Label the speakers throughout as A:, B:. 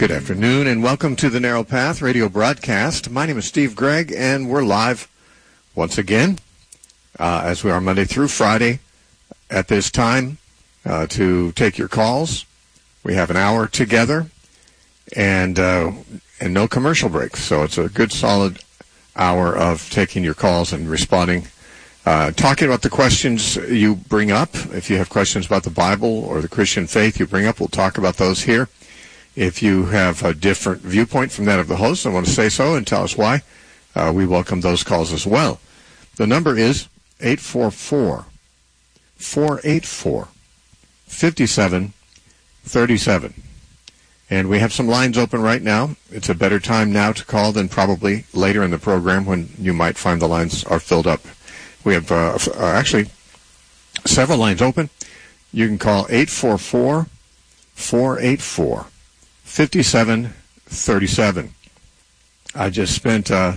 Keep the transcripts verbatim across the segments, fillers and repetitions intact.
A: Good afternoon, and welcome to the Narrow Path radio broadcast. My name is Steve Gregg, and we're live once again, uh, as we are Monday through Friday at this time, uh, to take your calls. We have an hour together, and uh, and no commercial breaks, so it's a good, solid hour of taking your calls and responding, uh, talking about the questions you bring up. If you have questions about the Bible or the Christian faith you bring up, we'll talk about those here. If you have a different viewpoint from that of the host and want to say so and tell us why, uh, we welcome those calls as well. The number is eight four four, four eight four, five seven three seven. And we have some lines open right now. It's a better time now to call than probably later in the program when you might find the lines are filled up. We have uh, uh, actually several lines open. You can call eight four four, four eight four, five seven three seven. I just spent uh,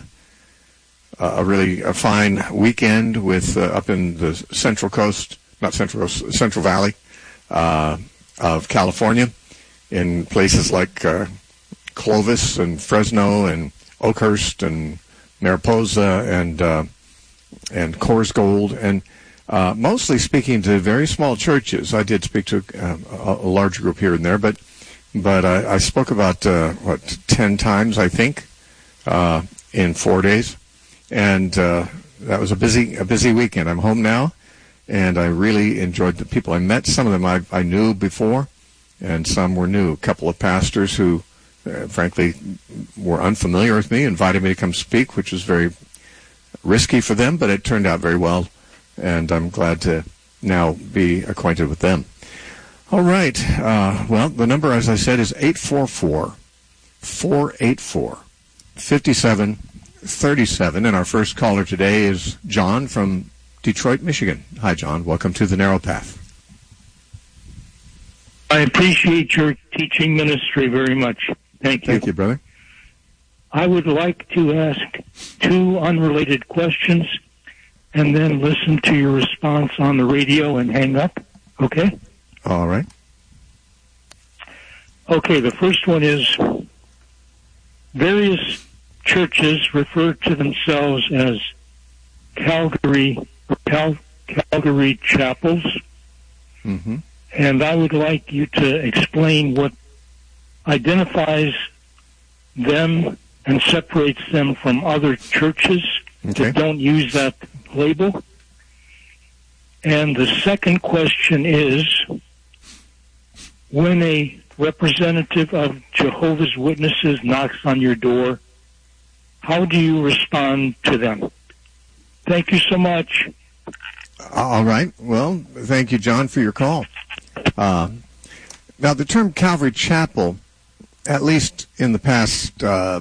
A: a really a fine weekend with uh, up in the Central Coast, not Central Coast, Central Valley uh, of California, in places like uh, Clovis and Fresno and Oakhurst and Mariposa and uh, and Coors Gold, and uh, mostly speaking to very small churches. I did speak to uh, a, a large group here and there, but but I, I spoke about uh, what ten times I think uh, in four days, and uh, that was a busy a busy weekend. I'm home now, and I really enjoyed the people I met. Some of them I, I knew before, and some were new. A couple of pastors who, uh, frankly, were unfamiliar with me, invited me to come speak, which was very risky for them, but it turned out very well, and I'm glad to now be acquainted with them. All right. Uh, well, the number, as I said, is eight four four, four eight four, five seven three seven, and our first caller today is John from Detroit, Michigan. Hi, John. Welcome to the Narrow Path.
B: I appreciate your teaching ministry very much. Thank you.
A: Thank you, brother.
B: I would like to ask two unrelated questions and then listen to your response on the radio and hang up. Okay?
A: All right.
B: Okay, the first one is various churches refer to themselves as Calvary or Cal- Calvary chapels.
A: Mm-hmm.
B: And I would like you to explain what identifies them and separates them from other churches
A: okay.
B: that don't use that label. And the second question is, when a representative of Jehovah's Witnesses knocks on your door, how do you respond to them? Thank you so much.
A: All right. Well, thank you, John, for your call. Uh, now, the term Calvary Chapel, at least in the past uh,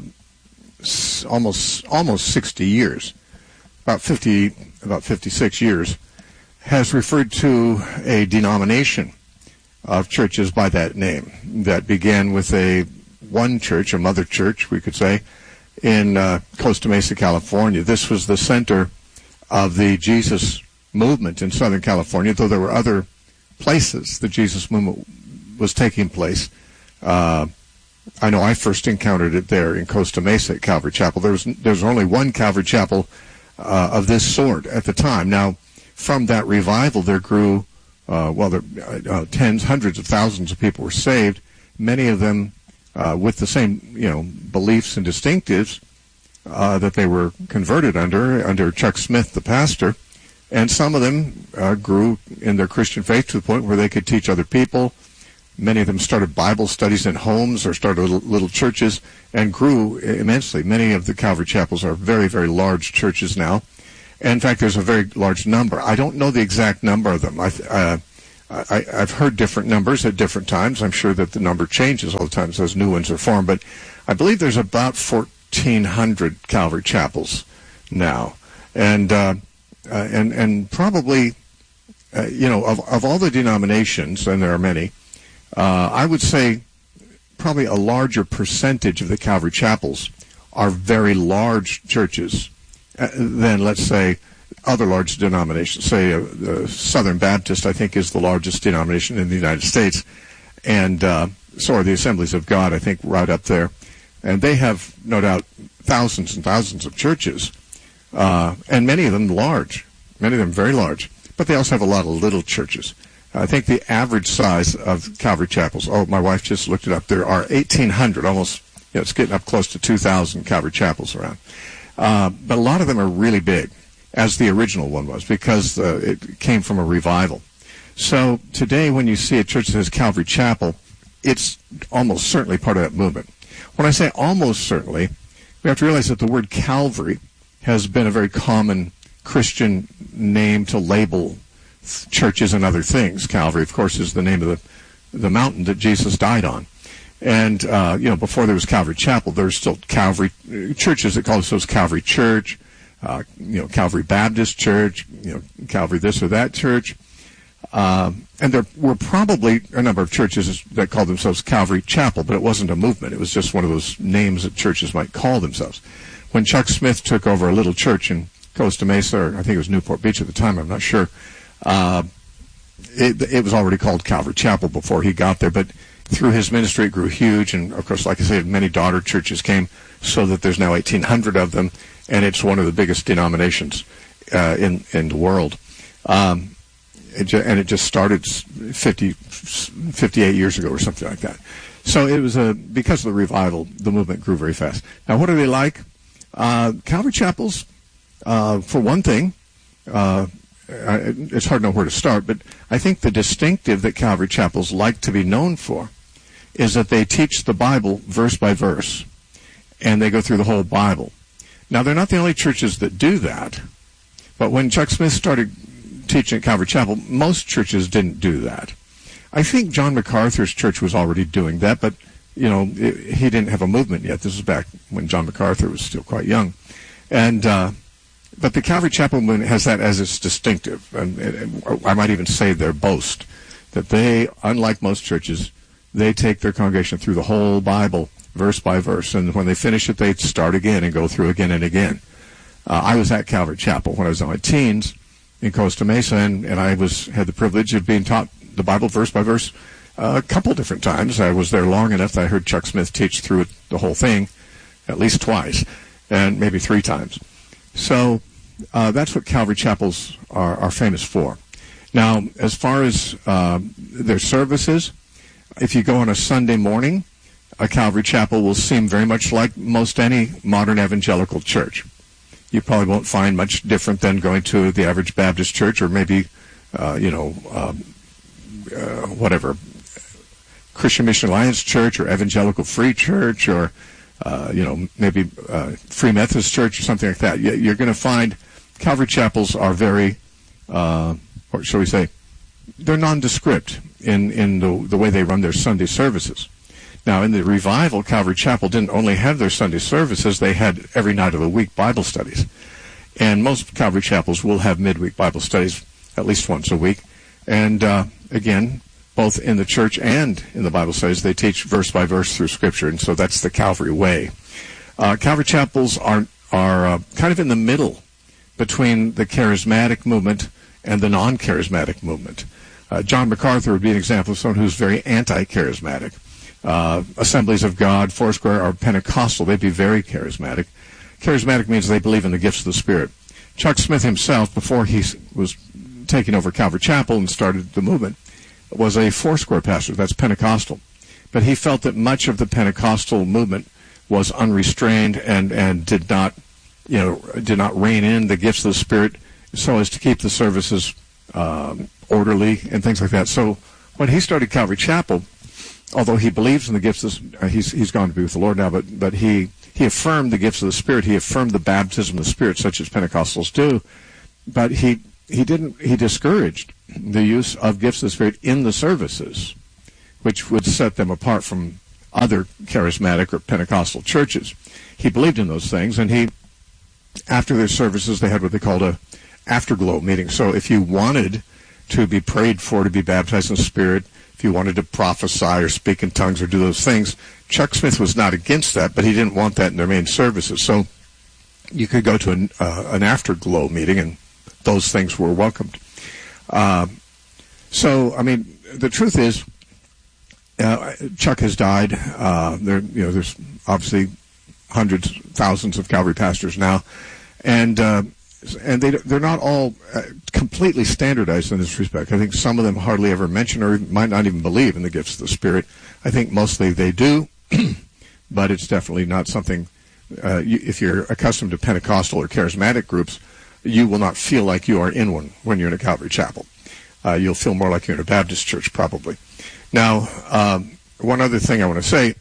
A: s- almost almost sixty years, about fifty, about fifty-six years, has referred to a denomination of churches by that name that began with a one church, a mother church, we could say, in uh, Costa Mesa, California. This was the center of the Jesus movement in Southern California, though there were other places the Jesus movement was taking place. Uh, I know I first encountered it there in Costa Mesa at Calvary Chapel. There was there was only one Calvary Chapel uh, of this sort at the time. Now, from that revival, there grew, uh, well, there, uh, tens, hundreds of thousands of people were saved. Many of them uh, with the same, you know, beliefs and distinctives uh, that they were converted under under Chuck Smith, the pastor. And some of them uh, grew in their Christian faith to the point where they could teach other people. Many of them started Bible studies in homes or started little, little churches and grew immensely. Many of the Calvary Chapels are very, very large churches now. And in fact, there's a very large number. I don't know the exact number of them. I, uh, I, I've heard different numbers at different times. I'm sure that the number changes all the time as new ones are formed. But I believe there's about fourteen hundred Calvary Chapels now. And... Uh, Uh, and and probably, uh, you know, of of all the denominations, and there are many, uh, I would say probably a larger percentage of the Calvary Chapels are very large churches uh, than, let's say, other large denominations. Say, uh, the Southern Baptist, I think, is the largest denomination in the United States, and uh, so are the Assemblies of God, I think, right up there. And they have, no doubt, thousands and thousands of churches, uh, and many of them large, many of them very large. But they also have a lot of little churches. I think the average size of Calvary chapels, oh, my wife just looked it up, there are eighteen hundred, almost, you know, it's getting up close to two thousand Calvary chapels around. Uh, but a lot of them are really big, as the original one was, because uh, it came from a revival. So today when you see a church that says Calvary Chapel, it's almost certainly part of that movement. When I say almost certainly, we have to realize that the word Calvary has been a very common Christian name to label churches and other things. Calvary, of course, is the name of the, the mountain that Jesus died on. And, uh, you know, before there was Calvary Chapel, there were still Calvary churches that called themselves Calvary Church, uh, you know, Calvary Baptist Church, you know, Calvary this or that church. Um, and there were probably a number of churches that called themselves Calvary Chapel, but it wasn't a movement. It was just one of those names that churches might call themselves. When Chuck Smith took over a little church in Costa Mesa, or I think it was Newport Beach at the time, I'm not sure, uh, it, it was already called Calvary Chapel before he got there, but through his ministry it grew huge, and of course, like I said, many daughter churches came, so that there's now eighteen hundred of them, and it's one of the biggest denominations uh, in, in the world. Um, It ju- and it just started fifty, fifty-eight years ago or something like that. So it was a, because of the revival, the movement grew very fast. Now, what are they like? Uh, Calvary chapels, uh, for one thing, uh, it's hard to know where to start, but I think the distinctive that Calvary chapels like to be known for is that they teach the Bible verse by verse, and they go through the whole Bible. Now, they're not the only churches that do that, but when Chuck Smith started teaching at Calvary Chapel, most churches didn't do that. I think John MacArthur's church was already doing that, but, you know, it, he didn't have a movement yet. This was back when John MacArthur was still quite young. And, uh, but the Calvary Chapel movement has that as its distinctive, and, and I might even say their boast, that they, unlike most churches, they take their congregation through the whole Bible, verse by verse, and when they finish it, they start again and go through again and again. Uh, I was at Calvary Chapel when I was in my teens, in Costa Mesa, and, and I was had the privilege of being taught the Bible verse by verse uh, a couple different times. I was there long enough that I heard Chuck Smith teach through it, the whole thing, at least twice, and maybe three times. So uh, that's what Calvary chapels are, are famous for. Now, as far as uh, their services, if you go on a Sunday morning, a Calvary chapel will seem very much like most any modern evangelical church. You probably won't find much different than going to the average Baptist church, or maybe, uh, you know, um, uh, whatever, Christian Mission Alliance Church, or Evangelical Free Church, or, uh, you know, maybe uh, Free Methodist Church, or something like that. You're going to find Calvary chapels are very, uh, or shall we say, they're nondescript in, in the, the way they run their Sunday services. Now, in the revival, Calvary Chapel didn't only have their Sunday services, they had every night of the week Bible studies. And most Calvary chapels will have midweek Bible studies at least once a week. And, uh, again, both in the church and in the Bible studies, they teach verse by verse through Scripture, and so that's the Calvary way. Uh, Calvary chapels are, are uh, kind of in the middle between the charismatic movement and the non-charismatic movement. Uh, John MacArthur would be an example of someone who's very anti-charismatic. Uh, Assemblies of God, Foursquare, are Pentecostal. They'd be very charismatic. Charismatic means they believe in the gifts of the Spirit. Chuck Smith himself, before he was taking over Calvary Chapel and started the movement, was a Foursquare pastor. That's Pentecostal. But he felt that much of the Pentecostal movement was unrestrained and, and did not, you know, did not rein in the gifts of the Spirit so as to keep the services um, orderly and things like that. So when he started Calvary Chapel, although he believes in the gifts of, uh, he's he's gone to be with the Lord now, but but he he affirmed the gifts of the Spirit. He affirmed the baptism of the Spirit, such as Pentecostals do. But he he didn't he discouraged the use of gifts of the Spirit in the services, which would set them apart from other charismatic or Pentecostal churches. He believed in those things, and he, after their services, they had what they called a afterglow meeting. So if you wanted to be prayed for to be baptized in the Spirit, if you wanted to prophesy or speak in tongues or do those things, Chuck Smith was not against that, but he didn't want that in their main services. So you could go to an, uh, an afterglow meeting, and those things were welcomed. Uh, so, I mean, the truth is, uh, Chuck has died. Uh, there, you know, there's obviously hundreds, thousands of Calvary pastors now, and uh, and they they're not all uh, completely standardized in this respect. I think some of them hardly ever mention or might not even believe in the gifts of the Spirit. I think mostly they do, but it's definitely not something. Uh, you, if you're accustomed to Pentecostal or charismatic groups, you will not feel like you are in one when you're in a Calvary chapel. Uh, you'll feel more like you're in a Baptist church, probably. Now, um, one other thing I want to say,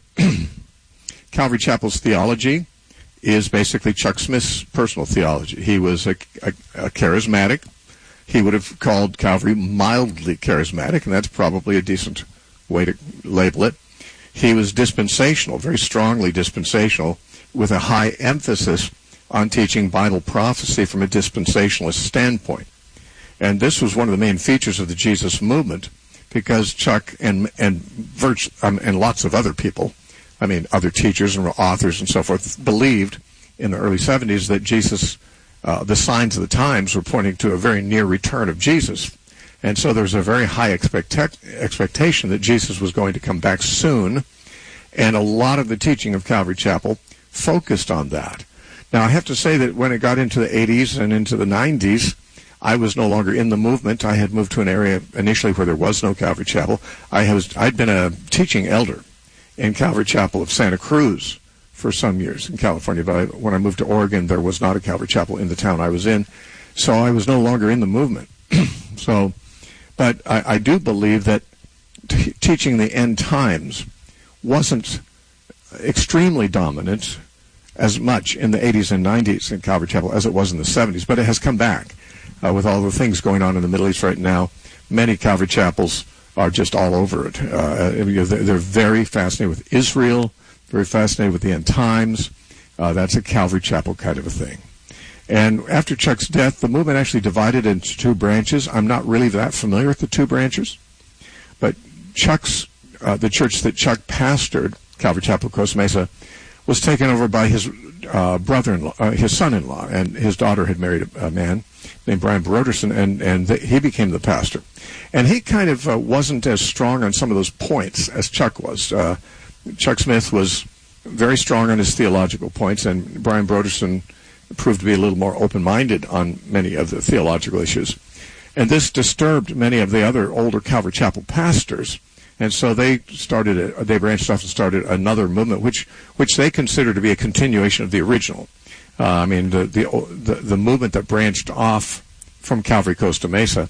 A: Calvary Chapel's theology is basically Chuck Smith's personal theology. He was a, a, a charismatic. He would have called Calvary mildly charismatic, and that's probably a decent way to label it. He was dispensational, very strongly dispensational, with a high emphasis on teaching Bible prophecy from a dispensationalist standpoint. And this was one of the main features of the Jesus movement, because Chuck and and, virtu- um, and lots of other people, I mean, other teachers and authors and so forth, believed in the early seventies that Jesus, uh, the signs of the times were pointing to a very near return of Jesus. And so there was a very high expect- expectation that Jesus was going to come back soon. And a lot of the teaching of Calvary Chapel focused on that. Now, I have to say that when it got into the eighties and into the nineties, I was no longer in the movement. I had moved to an area initially where there was no Calvary Chapel. I was, I'd been a teaching elder in Calvary Chapel of Santa Cruz for some years in California, but I, when I moved to Oregon, there was not a Calvary Chapel in the town I was in, so I was no longer in the movement. So, but I, I do believe that t- teaching the end times wasn't extremely dominant as much in the eighties and nineties in Calvary Chapel as it was in the seventies, but it has come back uh, with all the things going on in the Middle East right now. Many Calvary Chapels are just all over it. Uh, they're very fascinated with Israel, very fascinated with the end times. Uh, that's a Calvary Chapel kind of a thing. And after Chuck's death, the movement actually divided into two branches. I'm not really that familiar with the two branches, but Chuck's, uh, the church that Chuck pastored, Calvary Chapel, Costa Mesa, was taken over by his uh, brother-in-law, uh, his son-in-law, and his daughter had married a, a man named Brian Broderson, and, and the, he became the pastor. And he kind of uh, wasn't as strong on some of those points as Chuck was. Uh, Chuck Smith was very strong on his theological points, and Brian Broderson proved to be a little more open-minded on many of the theological issues. And this disturbed many of the other older Calvary Chapel pastors. And so they started, a, they branched off and started another movement, which which they consider to be a continuation of the original. Uh, I mean, the, the the the movement that branched off from Calvary Costa Mesa,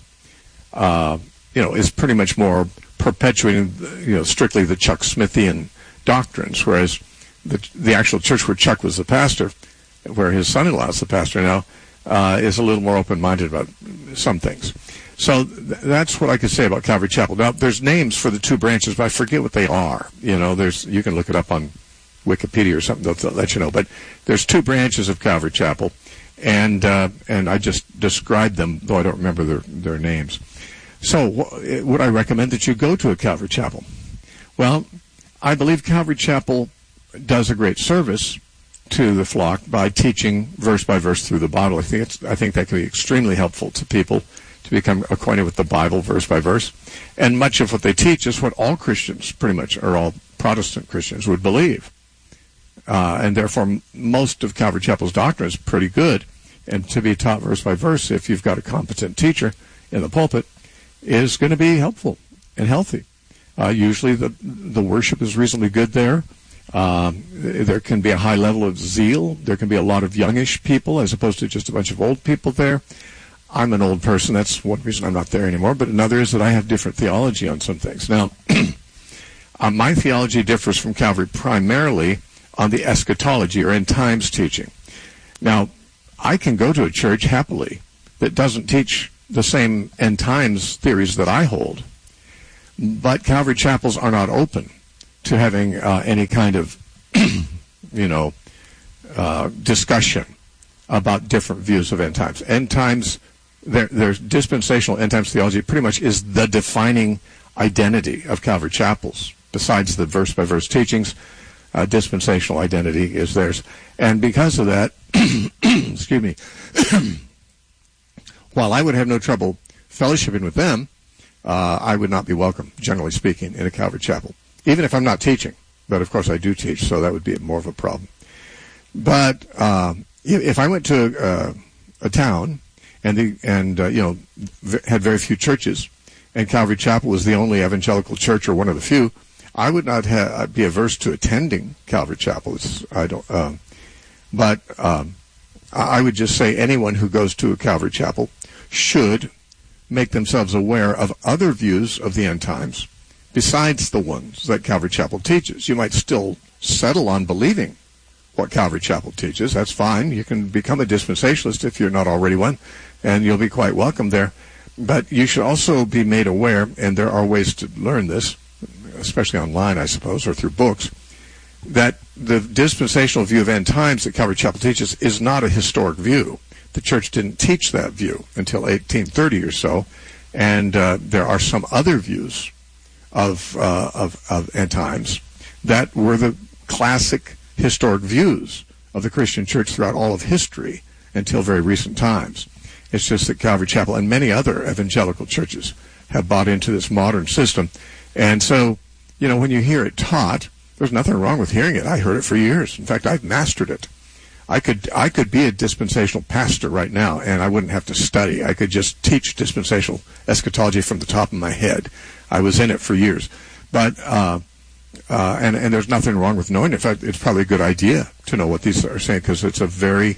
A: uh, you know, is pretty much more perpetuating, you know, strictly the Chuck Smithian doctrines, whereas the the actual church where Chuck was the pastor, where his son-in-law is the pastor now, uh, is a little more open-minded about some things. So th- that's what I could say about Calvary Chapel. Now, there's names for the two branches, but I forget what they are. You know, there's you can look it up on Wikipedia or something. They'll, they'll let you know. But there's two branches of Calvary Chapel, and uh, and I just described them, though I don't remember their their names. So w- would I recommend that you go to a Calvary Chapel? Well, I believe Calvary Chapel does a great service to the flock by teaching verse by verse through the Bible. I think it's, I think that can be extremely helpful to people to become acquainted with the Bible verse by verse. And much of what they teach is what all Christians, pretty much, or all Protestant Christians would believe. Uh, and therefore, most of Calvary Chapel's doctrine is pretty good. And to be taught verse by verse, if you've got a competent teacher in the pulpit, is going to be helpful and healthy. Uh, usually the the worship is reasonably good there. Um, there can be a high level of zeal. There can be a lot of youngish people as opposed to just a bunch of old people there. I'm an old person. That's one reason I'm not there anymore. But another is that I have different theology on some things. Now, uh, my theology differs from Calvary primarily on the eschatology or end times teaching. Now, I can go to a church happily that doesn't teach the same end times theories that I hold, but Calvary chapels are not open to having uh, any kind of, you know, uh, discussion about different views of end times. End times, their, their dispensational end times theology pretty much is the defining identity of Calvary chapels. Besides the verse-by-verse teachings, uh, dispensational identity is theirs. And because of that, excuse me, while I would have no trouble fellowshipping with them, uh, I would not be welcome, generally speaking, in a Calvary chapel. even if I'm not teaching. But, of course, I do teach, so that would be more of a problem. But uh, if I went to uh, a town and, the, and uh, you know, v- had very few churches, and Calvary Chapel was the only evangelical church or one of the few, I would not ha- be averse to attending Calvary Chapel. It's, I don't, uh, but um, I would just say anyone who goes to a Calvary Chapel should make themselves aware of other views of the end times besides the ones that Calvary Chapel teaches. You might still settle on believing what Calvary Chapel teaches. That's fine. You can become a dispensationalist if you're not already one, and you'll be quite welcome there. But you should also be made aware, and there are ways to learn this, especially online, I suppose, or through books, that the dispensational view of end times that Calvary Chapel teaches is not a historic view. The church didn't teach that view until eighteen thirty or so, and uh, there are some other views of, uh, of of end times that were the classic historic views of the Christian church throughout all of history until very recent times. It's just that Calvary Chapel and many other evangelical churches have bought into this modern system. And so, you know, when you hear it taught, there's nothing wrong with hearing it. I heard it for years. In fact, I've mastered it. I could I could be a dispensational pastor right now, and I wouldn't have to study. I could just teach dispensational eschatology from the top of my head. I was in it for years. But, uh, uh, and, and there's nothing wrong with knowing it. In fact, it's probably a good idea to know what these are saying, because it's a very,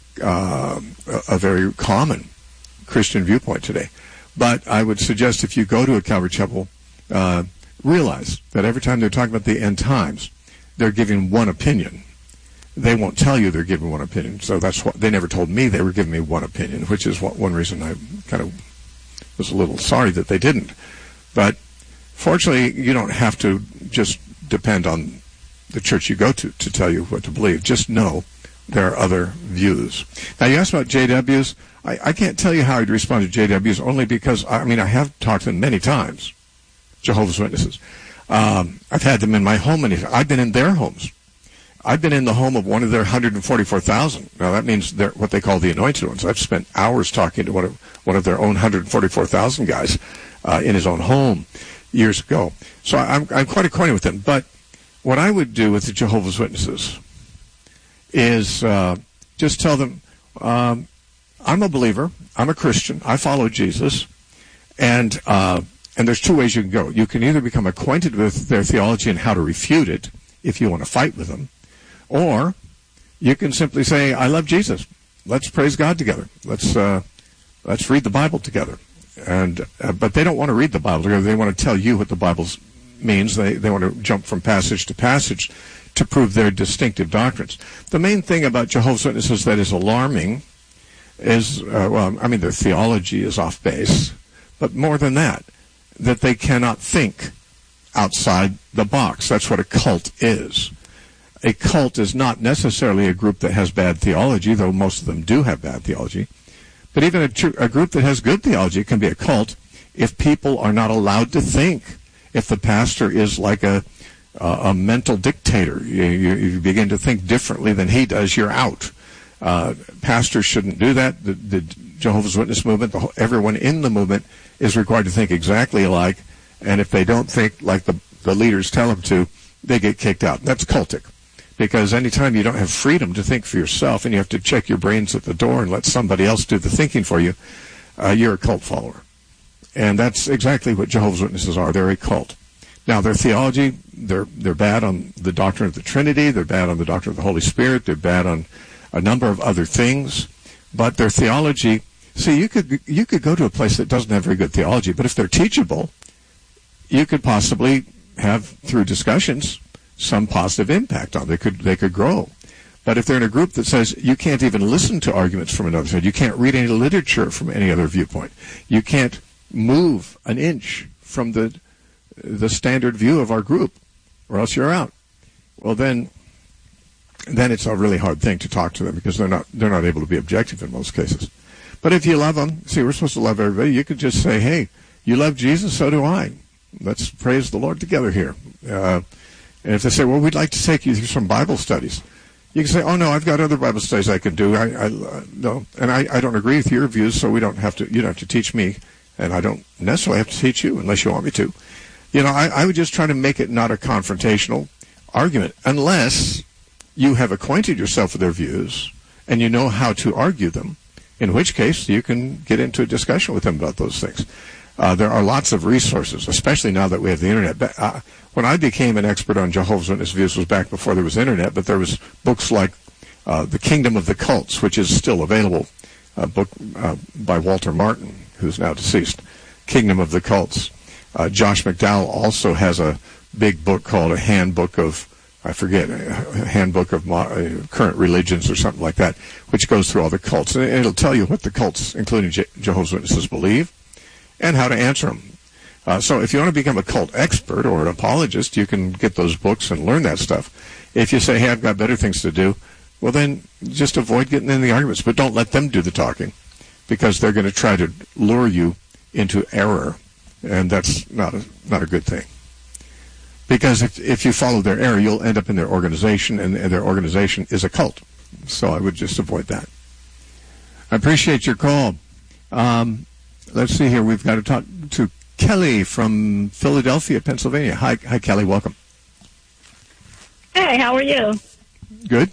A: uh, a very common Christian viewpoint today. But I would suggest if you go to a Calvary Chapel, uh, realize that every time they're talking about the end times, they're giving one opinion. They won't tell you they're giving one opinion. So that's what they never told me. They were giving me one opinion, which is what, one reason I kind of was a little sorry that they didn't. But fortunately, you don't have to just depend on the church you go to to tell you what to believe. Just know there are other views. Now, you asked about J Ws. I, I can't tell you how I'd respond to J Ws, only because, I mean, I have talked to them many times, Jehovah's Witnesses. Um, I've had them in my home many times. I've been in their homes. I've been in the home of one of their one hundred forty-four thousand. Now, that means they're what they call the anointed ones. I've spent hours talking to one of, one of their own one hundred forty-four thousand guys uh, in his own home years ago. So I'm, I'm quite acquainted with them. But what I would do with the Jehovah's Witnesses is uh, just tell them, um, I'm a believer. I'm a Christian. I follow Jesus. And uh, and there's two ways you can go. You can either become acquainted with their theology and how to refute it if you want to fight with them, or you can simply say, I love Jesus. Let's praise God together. Let's uh, let's read the Bible together. And uh, but they don't want to read the Bible together. They want to tell you what the Bible means. They they want to jump from passage to passage to prove their distinctive doctrines. The main thing about Jehovah's Witnesses that is alarming is, uh, well, I mean, their theology is off base, but more than that, that they cannot think outside the box. That's what a cult is. A cult is not necessarily a group that has bad theology, though most of them do have bad theology. But even a, tr- a group that has good theology can be a cult if people are not allowed to think. If the pastor is like a uh, a mental dictator, you, you, you begin to think differently than he does, you're out. Uh, pastors shouldn't do that. The, the Jehovah's Witness movement, the whole, everyone in the movement is required to think exactly alike. And if they don't think like the, the leaders tell them to, they get kicked out. That's cultic. Because anytime you don't have freedom to think for yourself and you have to check your brains at the door and let somebody else do the thinking for you, uh, you're a cult follower. And that's exactly what Jehovah's Witnesses are. They're a cult. Now, their theology, they're they're bad on the doctrine of the Trinity. They're bad on the doctrine of the Holy Spirit. They're bad on a number of other things. But their theology, see, you could you could go to a place that doesn't have very good theology, but if they're teachable, you could possibly have, through discussions, some positive impact on them. They could, they could grow. But if they're in a group that says you can't even listen to arguments from another side, you can't read any literature from any other viewpoint, you can't move an inch from the the standard view of our group, or else you're out. Well, then, then it's a really hard thing to talk to them because they're not they're not able to be objective in most cases. But if you love them, see, we're supposed to love everybody. You could just say, "Hey, you love Jesus, so do I. Let's praise the Lord together here." Uh, and if they say, "Well, we'd like to take you through some Bible studies," you can say, "Oh no, I've got other Bible studies I can do. I, I uh, no, and I, I don't agree with your views, so we don't have to. You don't have to teach me, and I don't necessarily have to teach you unless you want me to." You know, I, I would just try to make it not a confrontational argument, unless you have acquainted yourself with their views and you know how to argue them, in which case you can get into a discussion with them about those things. Uh, there are lots of resources, especially now that we have the Internet. But, uh, when I became an expert on Jehovah's Witness views was back before there was Internet, but there was books like uh, The Kingdom of the Cults, which is still available, a book uh, by Walter Martin, who's now deceased, Kingdom of the Cults. Uh, Josh McDowell also has a big book called A Handbook of, I forget, a Handbook of Mo- uh, Current Religions or something like that, which goes through all the cults. And it'll tell you what the cults, including Je- Jehovah's Witnesses, believe and how to answer them. Uh, so if you want to become a cult expert or an apologist, you can get those books and learn that stuff. If you say, hey, I've got better things to do, well, then just avoid getting in the arguments. But don't let them do the talking, because they're going to try to lure you into error, and that's not a, not a good thing. Because if if you follow their error, you'll end up in their organization, and, and their organization is a cult. So I would just avoid that. I appreciate your call. Um, let's see here. We've got to talk to Kelly from Philadelphia, Pennsylvania. Hi, hi, Kelly. Welcome.
C: Hey, how are you?
A: Good.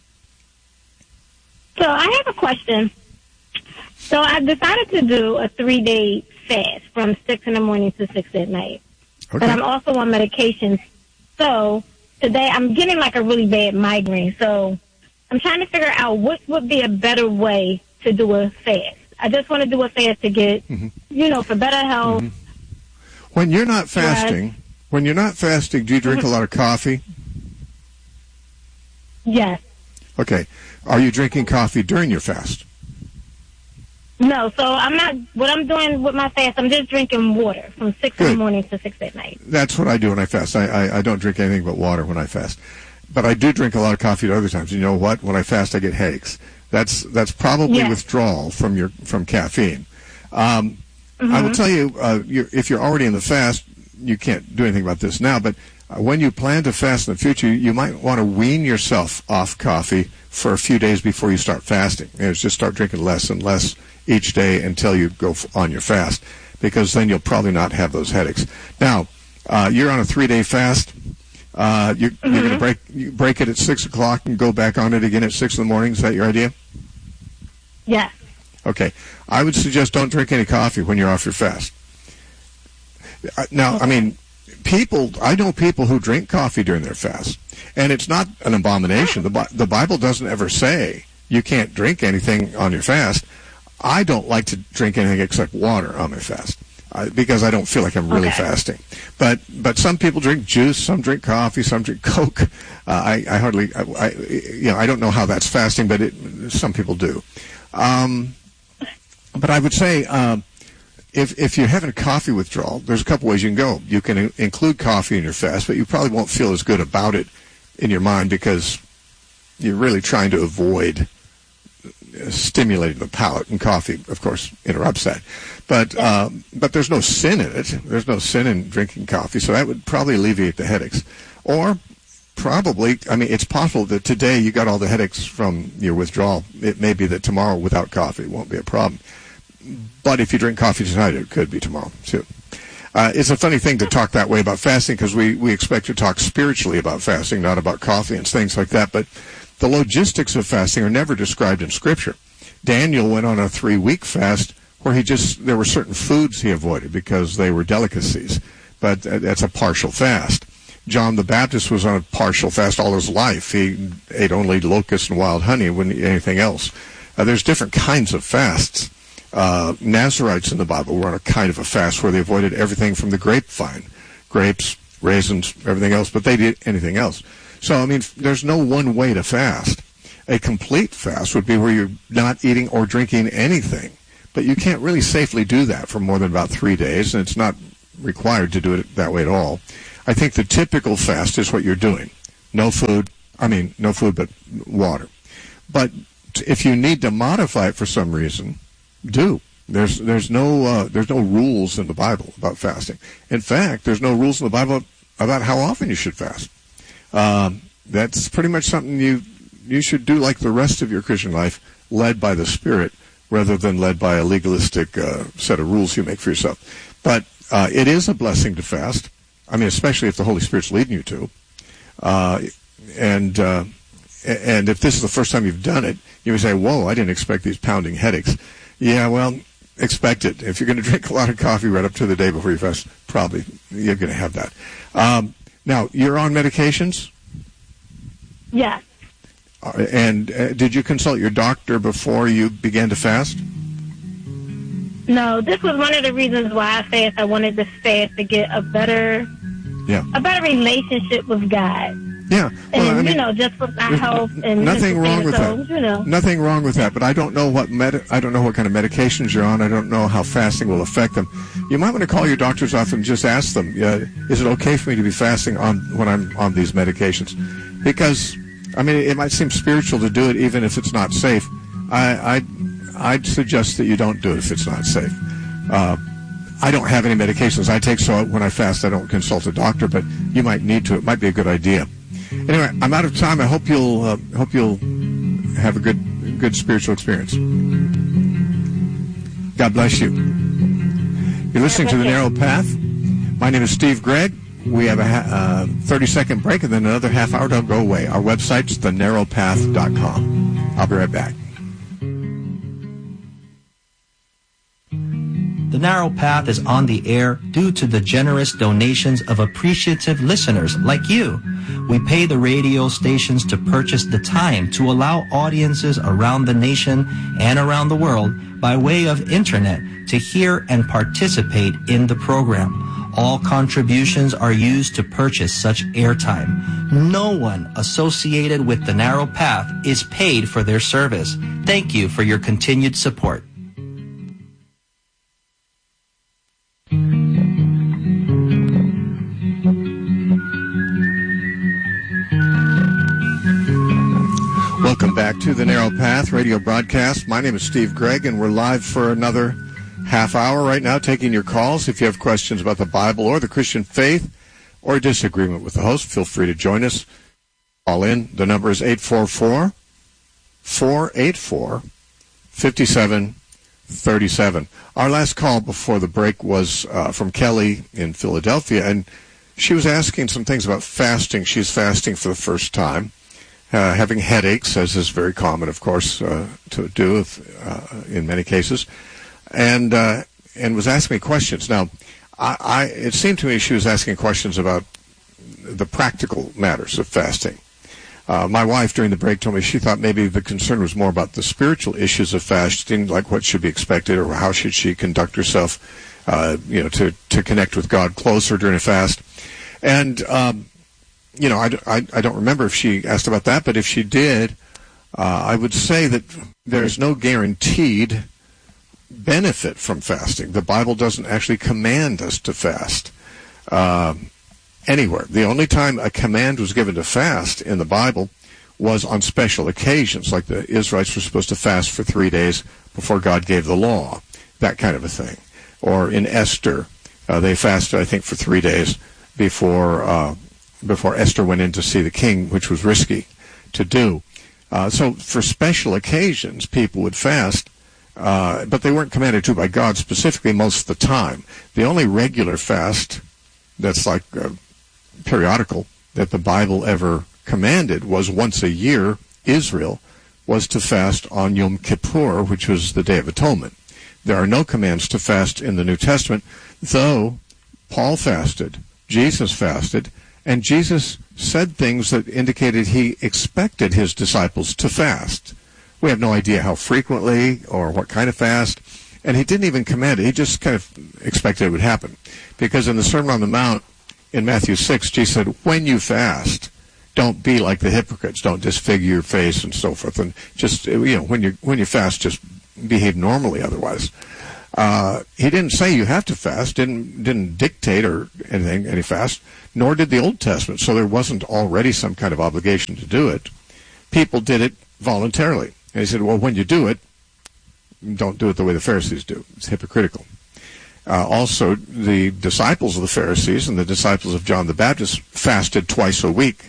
C: So I have a question. So I decided to do a three-day fast from six in the morning to six at night.
A: Okay.
C: But I'm also on medication. So today I'm getting like a really bad migraine. So I'm trying to figure out what would be a better way to do a fast. I just want to do a fast to get, mm-hmm. you know, for better health.
A: Mm-hmm. When you're not fasting,
C: yes.
A: when you're not fasting, do you drink
C: mm-hmm.
A: a lot of coffee?
C: Yes.
A: Okay. Are you drinking coffee during your fast?
C: No, so I'm not, what I'm doing with my fast, I'm just drinking water from six
A: Good.
C: in the morning to six at night.
A: That's what I do when I fast. I, I, I don't drink anything but water when I fast. But I do drink a lot of coffee at other times. You know what? When I fast, I get headaches. That's that's probably
C: yes.
A: withdrawal from your from caffeine. Um,
C: mm-hmm.
A: I will tell you, uh, you're, if you're already in the fast, you can't do anything about this now, but uh, when you plan to fast in the future, you might want to wean yourself off coffee for a few days before you start fasting. You know, just start drinking less and less each day until you go f- on your fast, because then you'll probably not have those headaches. Now, uh, you're on a three-day fast. Uh, you, mm-hmm. You're going to break you break it at six o'clock and go back on it again at six in the morning. Is that your idea?
C: Yeah.
A: Okay. I would suggest don't drink any coffee when you're off your fast. Now, I mean, people, I know people who drink coffee during their fast, and it's not an abomination. The, the Bible doesn't ever say you can't drink anything on your fast. I don't like to drink anything except water on my fast, uh, because I don't feel like I'm really
C: okay.
A: fasting. But but some people drink juice, some drink coffee, some drink Coke. Uh, I, I hardly, I, I, you know, I don't know how that's fasting, but it, some people do. Um, but I would say, um, if if you're having a coffee withdrawal, there's a couple ways you can go. You can in- include coffee in your fast, but you probably won't feel as good about it in your mind, because you're really trying to avoid stimulating the palate, and coffee, of course, interrupts that. But
C: yeah.
A: um, but there's no sin in it. There's no sin in drinking coffee, so that would probably alleviate the headaches. Or probably, I mean, it's possible that today you got all the headaches from your withdrawal. It may be that tomorrow without coffee won't be a problem. But if you drink coffee tonight, it could be tomorrow, too. Uh, it's a funny thing to talk that way about fasting, because we, we expect to talk spiritually about fasting, not about coffee and things like that. But the logistics of fasting are never described in Scripture. Daniel went on a three-week fast where he just, there were certain foods he avoided because they were delicacies. But that's a partial fast. John the Baptist was on a partial fast all his life. He ate only locusts and wild honey, wouldn't eat anything else. Uh, there's different kinds of fasts. Uh, Nazarites in the Bible were on a kind of a fast where they avoided everything from the grapevine, grapes, raisins, everything else, but they did anything else. So, I mean, there's no one way to fast. A complete fast would be where you're not eating or drinking anything, but you can't really safely do that for more than about three days, and it's not required to do it that way at all. I think the typical fast is what you're doing. No food, I mean, no food but water. But if you need to modify it for some reason, do. There's there's no uh, there's no rules in the Bible about fasting. In fact, there's no rules in the Bible about how often you should fast. Um, that's pretty much something you you should do like the rest of your Christian life, led by the Spirit, rather than led by a legalistic uh, set of rules you make for yourself. But uh, it is a blessing to fast. I mean, especially if the Holy Spirit's leading you to. Uh, and uh, and if this is the first time you've done it, you would say, whoa, I didn't expect these pounding headaches. Yeah, well, expect it. If you're going to drink a lot of coffee right up to the day before you fast, probably you're going to have that. Um, now, you're on medications?
C: Yeah.
A: Uh, and uh, did you consult your doctor before you began to fast?
C: No, this was one of the reasons why I fast. I wanted to fast to get a better,
A: yeah,
C: a better relationship with God.
A: Yeah, well,
C: and
A: I mean,
C: you know, just with my health and
A: nothing wrong with
C: so,
A: that.
C: You know,
A: nothing wrong with that. But I don't know what med- I don't know what kind of medications you're on. I don't know how fasting will affect them. You might want to call your doctors off and just ask them, uh, is it okay for me to be fasting on when I'm on these medications? Because I mean, it might seem spiritual to do it, even if it's not safe. I, I I'd suggest that you don't do it if it's not safe. Uh, I don't have any medications I take, so when I fast, I don't consult a doctor. But you might need to. It might be a good idea. Anyway, I'm out of time. I hope you'll uh, hope you'll have a good good spiritual experience. God bless you. You're listening to The Narrow Path. My name is Steve Gregg. We have a ha- uh, thirty-second break and then another half hour. Don't go away. Our website's the narrow path dot com. I'll be right back.
D: The Narrow Path is on the air due to the generous donations of appreciative listeners like you. We pay the radio stations to purchase the time to allow audiences around the nation and around the world by way of internet to hear and participate in the program. All contributions are used to purchase such airtime. No one associated with The Narrow Path is paid for their service. Thank you for your continued support.
A: Welcome back to the Narrow Path radio broadcast. My name is Steve Gregg, and we're live for another half hour right now, taking your calls. If you have questions about the Bible or the Christian faith or disagreement with the host, feel free to join us. Call in. The number is eight four four, four eight four, five seven three seven. Our last call before the break was uh, from Kelly in Philadelphia, and she was asking some things about fasting. She's fasting for the first time. Uh, having headaches, as is very common, of course, uh, to do if, uh, in many cases, and uh, and was asking me questions. Now, I, I it seemed to me she was asking questions about the practical matters of fasting. Uh, my wife, during the break, told me she thought maybe the concern was more about the spiritual issues of fasting, like what should be expected or how should she conduct herself, uh, you know, to to connect with God closer during a fast, and. Um, You know, I, I, I don't remember if she asked about that, but if she did, uh, I would say that there's no guaranteed benefit from fasting. The Bible doesn't actually command us to fast uh, anywhere. The only time a command was given to fast in the Bible was on special occasions, like the Israelites were supposed to fast for three days before God gave the law, that kind of a thing. Or in Esther, uh, they fasted, I think, for three days before... Uh, before Esther went in to see the king, which was risky to do. Uh, so for special occasions, people would fast, uh, but they weren't commanded to by God specifically most of the time. The only regular fast that's like uh, periodical that the Bible ever commanded was once a year, Israel was to fast on Yom Kippur, which was the Day of Atonement. There are no commands to fast in the New Testament, though Paul fasted, Jesus fasted, and Jesus said things that indicated he expected his disciples to fast. We have no idea how frequently or what kind of fast, and he didn't even command it. He just kind of expected it would happen. Because in the Sermon on the Mount, in Matthew six, Jesus said, when you fast, don't be like the hypocrites. Don't disfigure your face and so forth. And just, you know, when you when you fast, just behave normally otherwise. Uh, he didn't say you have to fast, didn't didn't dictate or anything, any fast, nor did the Old Testament, so there wasn't already some kind of obligation to do it. People did it voluntarily. And he said, well, when you do it, don't do it the way the Pharisees do. It's hypocritical. Uh, also, the disciples of the Pharisees and the disciples of John the Baptist fasted twice a week.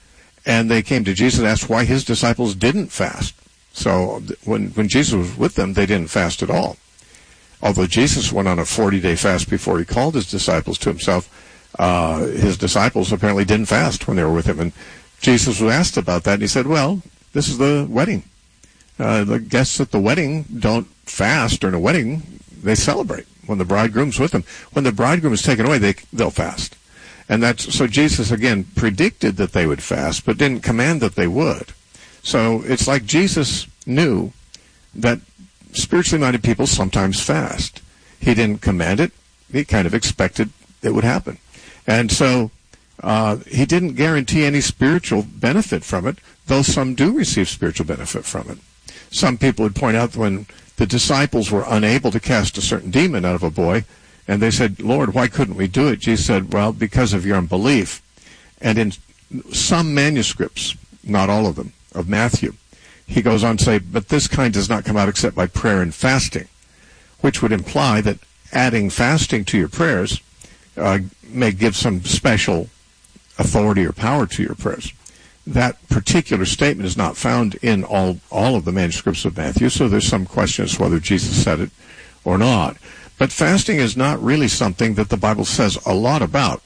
A: And they came to Jesus and asked why his disciples didn't fast. So when, when Jesus was with them, they didn't fast at all. Although Jesus went on a forty-day fast before he called his disciples to himself, uh, his disciples apparently didn't fast when they were with him. And Jesus was asked about that, and he said, well, this is the wedding. Uh, the guests at the wedding don't fast during a wedding. They celebrate when the bridegroom's with them. When the bridegroom is taken away, they, they'll fast. And that's, so Jesus, again, predicted that they would fast, but didn't command that they would. So it's like Jesus knew that spiritually minded people sometimes fast. He didn't command it. He kind of expected it would happen. And so uh, he didn't guarantee any spiritual benefit from it, though some do receive spiritual benefit from it. Some people would point out when the disciples were unable to cast a certain demon out of a boy, and they said, Lord, why couldn't we do it? Jesus said, well, because of your unbelief. And in some manuscripts, not all of them, of Matthew, he goes on to say, but this kind does not come out except by prayer and fasting, which would imply that adding fasting to your prayers uh, may give some special authority or power to your prayers. That particular statement is not found in all, all of the manuscripts of Matthew, so there's some question as to whether Jesus said it or not. But fasting is not really something that the Bible says a lot about.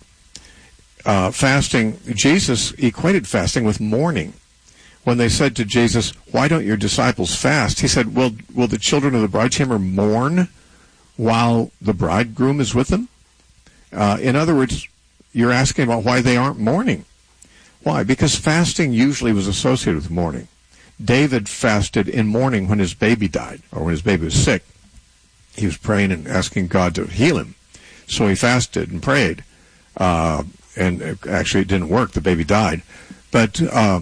A: Uh, fasting, Jesus equated fasting with mourning. When they said to Jesus, why don't your disciples fast? He said, well, will the children of the bride chamber mourn while the bridegroom is with them? Uh, in other words, you're asking about why they aren't mourning. Why? Because fasting usually was associated with mourning. David fasted in mourning when his baby died, or when his baby was sick. He was praying and asking God to heal him. So he fasted and prayed. Uh, and actually it didn't work. The baby died. But uh,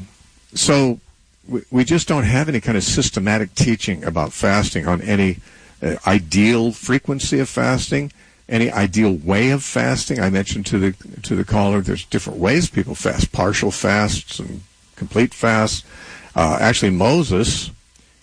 A: so we, we just don't have any kind of systematic teaching about fasting on any uh, ideal frequency of fasting, any ideal way of fasting. I mentioned to the to the caller, there's different ways people fast, partial fasts and complete fasts. Uh, actually, Moses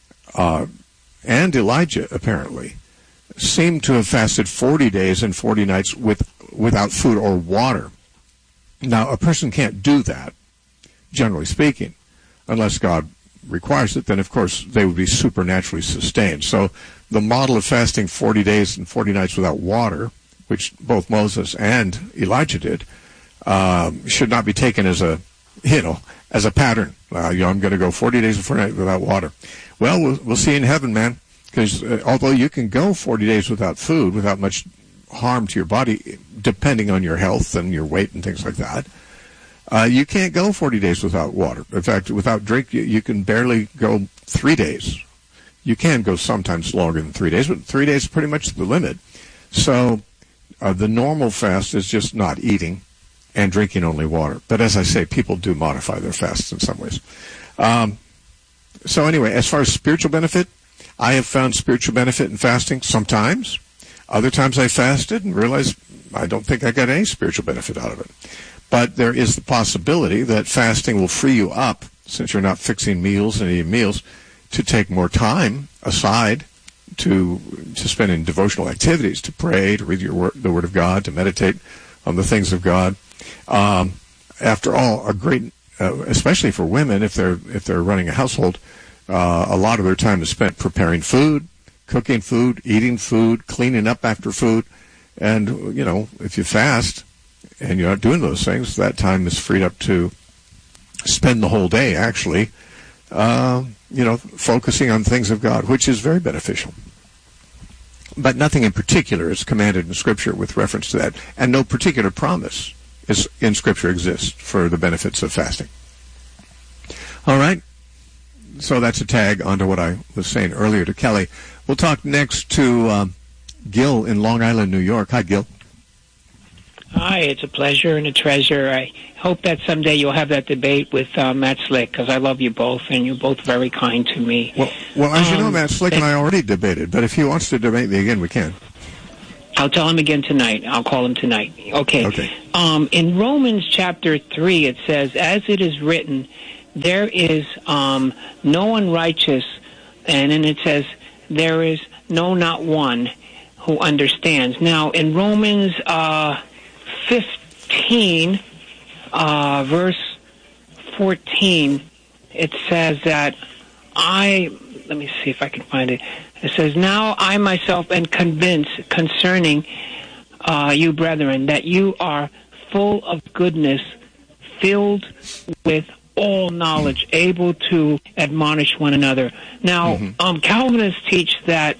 A: uh, and Elijah, apparently, seem to have fasted forty days and forty nights with without food or water. Now, a person can't do that, generally speaking, unless God requires it. Then, of course, they would be supernaturally sustained. So the model of fasting forty days and forty nights without water, which both Moses and Elijah did, um, should not be taken as a, you know, as a pattern. Uh, you know, I'm going to go forty days and forty nights without water. Well, we'll, we'll see in heaven, man. Because uh, although you can go forty days without food, without much harm to your body, depending on your health and your weight and things like that, uh, you can't go forty days without water. In fact, without drink, you, you can barely go three days. You can go sometimes longer than three days, but three days is pretty much the limit. So uh, the normal fast is just not eating and drinking only water. But as I say, people do modify their fasts in some ways. Um, so anyway, as far as spiritual benefit, I have found spiritual benefit in fasting sometimes. Other times I fasted and realized I don't think I got any spiritual benefit out of it. But there is the possibility that fasting will free you up, since you're not fixing meals and eating meals, to take more time aside to to spend in devotional activities, to pray, to read your word, the Word of God, to meditate on the things of God. Um, after all, a great, uh, especially for women, if they're if they're running a household, Uh, a lot of their time is spent preparing food, cooking food, eating food, cleaning up after food. And, you know, if you fast and you're not doing those things, that time is freed up to spend the whole day, actually, uh, you know, focusing on things of God, which is very beneficial. But nothing in particular is commanded in Scripture with reference to that. And no particular promise is in Scripture exists for the benefits of fasting. All right. So that's a tag onto what I was saying earlier to Kelly. We'll talk next to um, Gil in Long Island, New York. Hi, Gil.
E: Hi, it's a pleasure and a treasure. I hope that someday you'll have that debate with uh, Matt Slick, because I love you both, and you're both very kind to me.
A: Well, well as um, you know, Matt Slick and I
E: thank-
A: already debated, but if he wants to debate me again, we can.
E: I'll tell him again tonight. I'll call him tonight. Okay.
A: Okay.
E: Um, in Romans chapter three, it says, as it is written, there is um, no one righteous, and then it says, there is no not one who understands. Now, in Romans uh, fifteen, uh, verse fourteen, it says that I, let me see if I can find it. It says, now I myself am convinced concerning uh, you, brethren, that you are full of goodness, filled with all knowledge, able to admonish one another. Now, mm-hmm. um, Calvinists teach that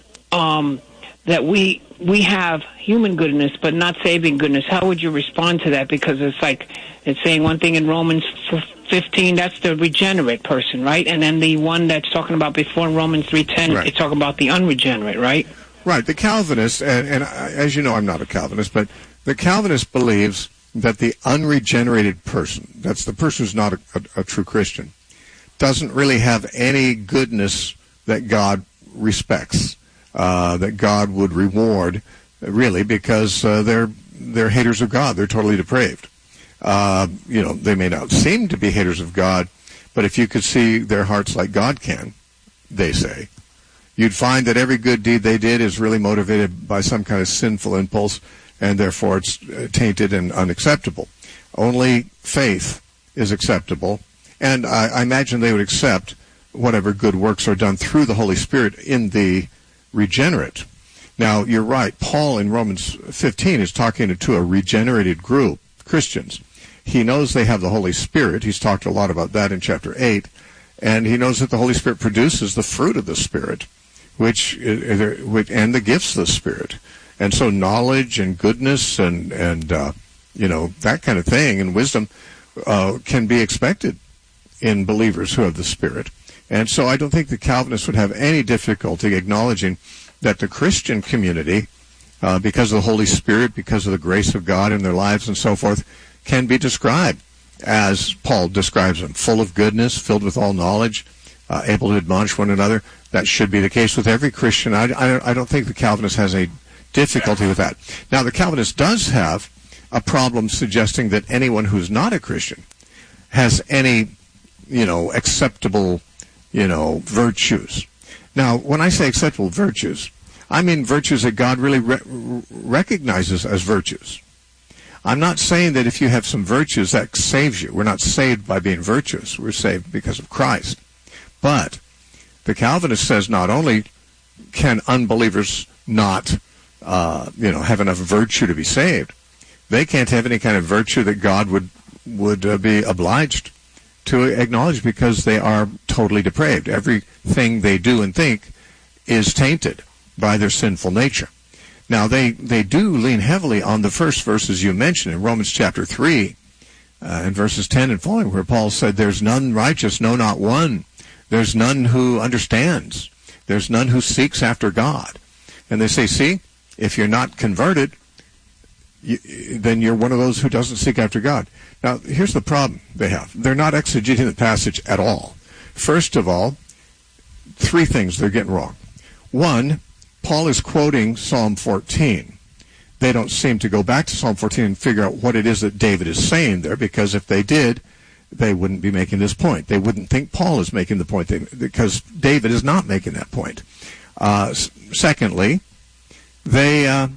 E: um, that we we have human goodness, but not saving goodness. How would you respond to that? Because it's like it's saying one thing in Romans fifteen, that's the regenerate person, right? And then the one that's talking about before in Romans three ten, right. It's talking about the unregenerate, right?
A: Right. The Calvinist, and, and as you know, I'm not a Calvinist, but the Calvinist believes that the unregenerated person, that's the person who's not a, a, a true Christian, doesn't really have any goodness that God respects, uh, that God would reward, really, because uh, they're they're haters of God. They're totally depraved. Uh, you know, they may not seem to be haters of God, but if you could see their hearts like God can, they say, you'd find that every good deed they did is really motivated by some kind of sinful impulse, and therefore it's tainted and unacceptable. Only faith is acceptable, and I, I imagine they would accept whatever good works are done through the Holy Spirit in the regenerate. Now, you're right. Paul in Romans fifteen is talking to a regenerated group, Christians. He knows they have the Holy Spirit. He's talked a lot about that in chapter eight, and he knows that the Holy Spirit produces the fruit of the Spirit, which and the gifts of the Spirit. And so knowledge and goodness and, and uh, you know, that kind of thing and wisdom uh, can be expected in believers who have the Spirit. And so I don't think the Calvinists would have any difficulty acknowledging that the Christian community, uh, because of the Holy Spirit, because of the grace of God in their lives and so forth, can be described as Paul describes them, full of goodness, filled with all knowledge, uh, able to admonish one another. That should be the case with every Christian. I, I, I don't think the Calvinist has a difficulty with that. Now, the Calvinist does have a problem suggesting that anyone who's not a Christian has any, you know, acceptable, you know, virtues. Now, when I say acceptable virtues, I mean virtues that God really re- recognizes as virtues. I'm not saying that if you have some virtues that saves you. We're not saved by being virtuous. We're saved because of Christ. But the Calvinist says not only can unbelievers not Uh, you know, have enough virtue to be saved, they can't have any kind of virtue that God would would uh, be obliged to acknowledge because they are totally depraved. Everything they do and think is tainted by their sinful nature. Now, they, they do lean heavily on the first verses you mentioned in Romans chapter three, uh, in verses ten and following, where Paul said, "There's none righteous, no, not one. There's none who understands. There's none who seeks after God." And they say, see, if you're not converted, you, then you're one of those who doesn't seek after God. Now, here's the problem they have. They're not exegeting the passage at all. First of all, three things they're getting wrong. One, Paul is quoting Psalm fourteen. They don't seem to go back to Psalm fourteen and figure out what it is that David is saying there, because if they did, they wouldn't be making this point. They wouldn't think Paul is making the point, they, because David is not making that point. Uh, secondly, They, uh,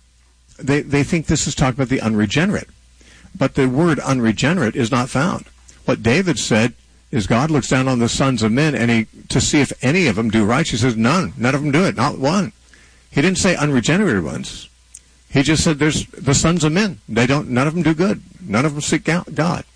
A: they they think this is talking about the unregenerate. But the word unregenerate is not found. What David said is God looks down on the sons of men and he to see if any of them do right. He says, none. None of them do it. Not one. He didn't say unregenerated ones. He just said there's the sons of men. They don't. None of them do good. None of them seek out God.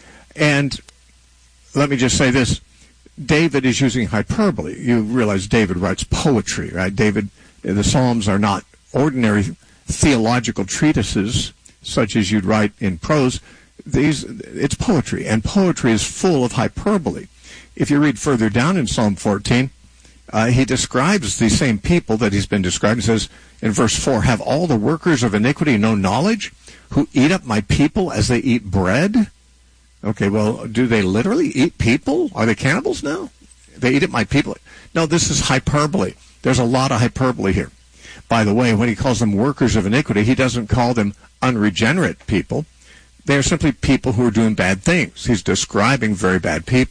A: And let me just say this. David is using hyperbole. You realize David writes poetry, right? David, the Psalms are not ordinary theological treatises such as you'd write in prose. These, it's poetry, and poetry is full of hyperbole. If you read further down in Psalm fourteen, uh, he describes the same people that he's been describing. He says in verse four, "Have all the workers of iniquity no knowledge, who eat up my people as they eat bread?" Okay, well, do they literally eat people? Are they cannibals now? They eat up my people. No, this is hyperbole. There's a lot of hyperbole here. By the way, when he calls them workers of iniquity, he doesn't call them unregenerate people. They are simply people who are doing bad things. He's describing very bad people.